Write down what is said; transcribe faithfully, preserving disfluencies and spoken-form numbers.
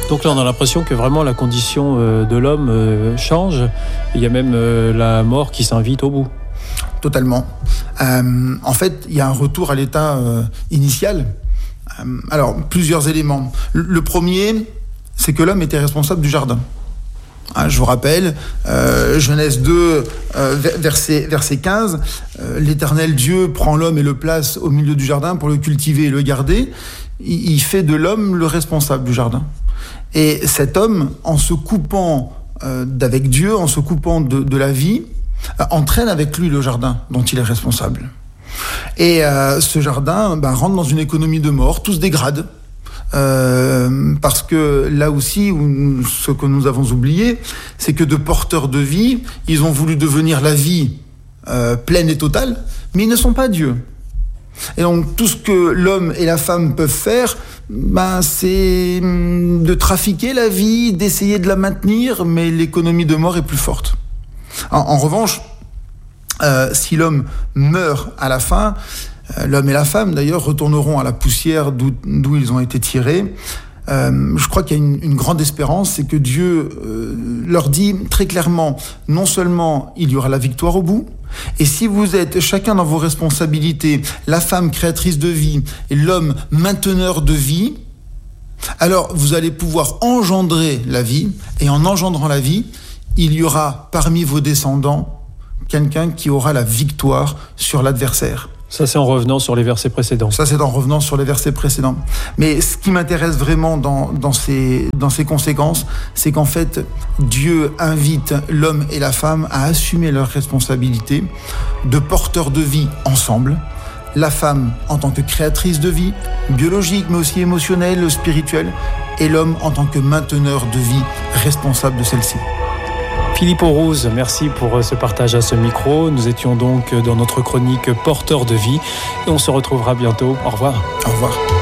Donc là, on a l'impression que vraiment la condition euh, de l'homme euh, change. Il y a même euh, la mort qui s'invite au bout. Totalement. Euh, en fait, il y a un retour à l'état euh, initial. Euh, alors, plusieurs éléments. Le, le premier, c'est que l'homme était responsable du jardin. Hein, je vous rappelle, euh, Genèse deux, euh, verset, verset quinze, euh, l'Éternel Dieu prend l'homme et le place au milieu du jardin pour le cultiver et le garder. Il, il fait de l'homme le responsable du jardin. Et cet homme, en se coupant euh, d'avec Dieu, en se coupant de, de la vie, euh, entraîne avec lui le jardin dont il est responsable. Et euh, ce jardin bah, rentre dans une économie de mort, tout se dégrade. Euh, parce que là aussi, où, ce que nous avons oublié, c'est que de porteurs de vie, ils ont voulu devenir la vie euh, pleine et totale, mais ils ne sont pas Dieu. Et donc tout ce que l'homme et la femme peuvent faire, ben, c'est de trafiquer la vie, d'essayer de la maintenir, mais l'économie de mort est plus forte. En, en revanche, euh, si l'homme meurt à la fin, l'homme et la femme, d'ailleurs, retourneront à la poussière d'où, d'où ils ont été tirés. Euh, je crois qu'il y a une, une grande espérance, c'est que Dieu euh, leur dit très clairement, non seulement il y aura la victoire au bout, et si vous êtes chacun dans vos responsabilités, la femme créatrice de vie et l'homme mainteneur de vie, alors vous allez pouvoir engendrer la vie, et en engendrant la vie, il y aura parmi vos descendants quelqu'un qui aura la victoire sur l'adversaire. Ça, c'est en revenant sur les versets précédents. Ça, c'est en revenant sur les versets précédents. Mais ce qui m'intéresse vraiment dans, dans, ces, dans ces conséquences, c'est qu'en fait, Dieu invite l'homme et la femme à assumer leurs responsabilités de porteurs de vie ensemble. La femme en tant que créatrice de vie, biologique, mais aussi émotionnelle, spirituelle, et l'homme en tant que mainteneur de vie, responsable de celle-ci. Philippe Aurouze, merci pour ce partage à ce micro. Nous étions donc dans notre chronique Porteur de vie et on se retrouvera bientôt. Au revoir. Au revoir.